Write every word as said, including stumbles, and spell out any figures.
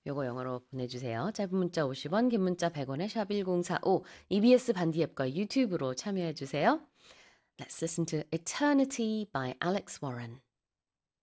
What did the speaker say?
요거 영어로 보내주세요. 짧은 문자 오십 원, 긴 문자 백 원에 샵 일공사오, 이비에스 반디 앱과 유튜브로 참여해주세요. Let's listen to Eternity by Alex Warren.